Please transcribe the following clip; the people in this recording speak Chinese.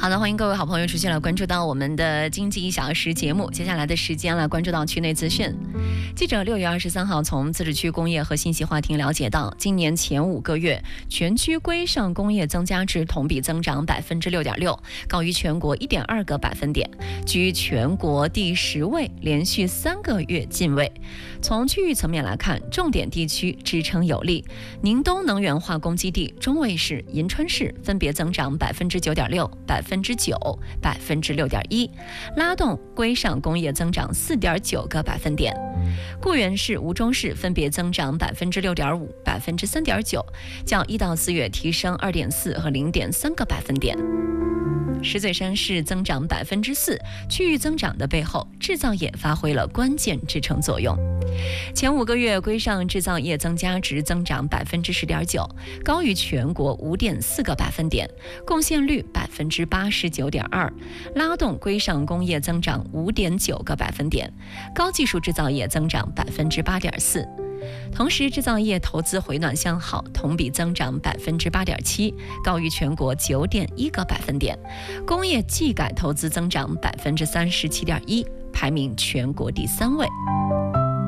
好的，欢迎各位好朋友持续来关注到我们的经济1小时节目。接下来的时间来关注到区内资讯。记者6月23号从自治区工业和信息化厅了解到，今年前5个月，全区规上工业增加值同比增长6.6%，高于全国1.2个百分点，居全国第10位，连续3个月进位。从区域层面来看，重点地区支撑有力，宁东能源化工基地、中卫市、银川市分别增长9.6%、9%、6.1%，拉动规上工业增长4.9个百分点。固原市、吴中市分别增长6.5%、3.9%，较1到4月提升2.4和0.3个百分点。石嘴山市增长4%，区域增长的背后，制造业发挥了关键支撑作用。前5个月规上制造业增加值增长10.9%，高于全国5.4个百分点，贡献率89.2%，拉动规上工业增长5.9个百分点，高技术制造业增长8.4%。同时，制造业投资回暖向好，同比增长8.7%，高于全国9.1个百分点。工业技改投资增长37.1%，排名全国第3位。